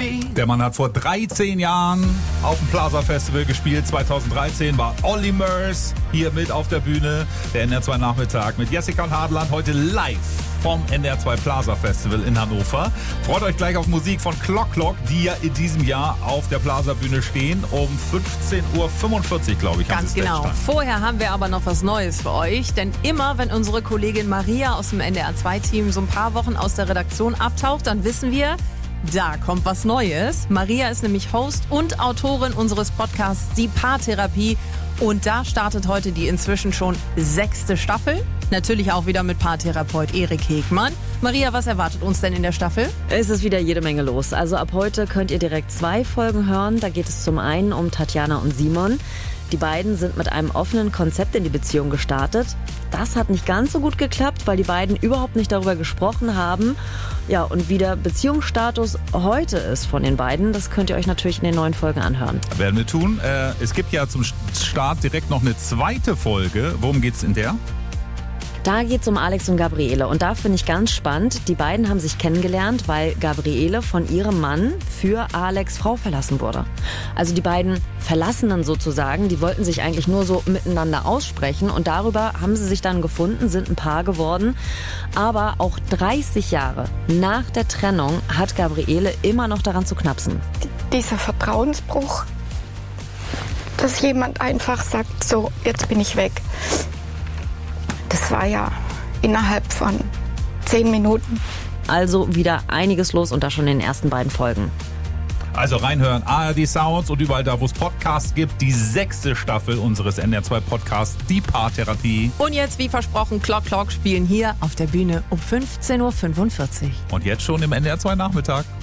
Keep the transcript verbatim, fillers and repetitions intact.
Der Mann hat vor dreizehn Jahren auf dem Plaza Festival gespielt. zweitausenddreizehn war Olli Murs hier mit auf der Bühne. Der N D R zwei Nachmittag mit Jessica und Hadeland heute live vom N D R zwei Plaza Festival in Hannover. Freut euch gleich auf Musik von Clock Clock, die ja in diesem Jahr auf der Plaza Bühne stehen. Um fünfzehn Uhr fünfundvierzig, glaube ich. Ganz genau. Vorher haben wir aber noch was Neues für euch. Denn immer, wenn unsere Kollegin Maria aus dem N D R zwei Team so ein paar Wochen aus der Redaktion abtaucht, dann wissen wir, da kommt was Neues. Maria ist nämlich Host und Autorin unseres Podcasts Die Paartherapie. Und da startet heute die inzwischen schon sechste Staffel. Natürlich auch wieder mit Paartherapeut Erik Hegmann. Maria, was erwartet uns denn in der Staffel? Es ist wieder jede Menge los. Also ab heute könnt ihr direkt zwei Folgen hören. Da geht es zum einen um Tatjana und Simon. Die beiden sind mit einem offenen Konzept in die Beziehung gestartet. Das hat nicht ganz so gut geklappt, weil die beiden überhaupt nicht darüber gesprochen haben. Ja, und wie der Beziehungsstatus heute ist von den beiden, das könnt ihr euch natürlich in den neuen Folgen anhören. Werden wir tun. Äh, es gibt ja zum Start direkt noch eine zweite Folge. Worum geht's in der? Da geht's um Alex und Gabriele und da finde ich ganz spannend, die beiden haben sich kennengelernt, weil Gabriele von ihrem Mann für Alex' Frau verlassen wurde. Also die beiden Verlassenen sozusagen, die wollten sich eigentlich nur so miteinander aussprechen und darüber haben sie sich dann gefunden, sind ein Paar geworden. Aber auch dreißig Jahre nach der Trennung hat Gabriele immer noch daran zu knapsen. Dieser Vertrauensbruch, dass jemand einfach sagt, so, jetzt bin ich weg. Das war ja innerhalb von zehn Minuten. Also wieder einiges los und das schon in den ersten beiden Folgen. Also reinhören, A R D Sounds und überall da, wo es Podcasts gibt, die sechste Staffel unseres N D R zwei Podcasts, die Paartherapie. Und jetzt, wie versprochen, Clock Clock spielen hier auf der Bühne um fünfzehn Uhr fünfundvierzig. Und jetzt schon im N D R zwei Nachmittag.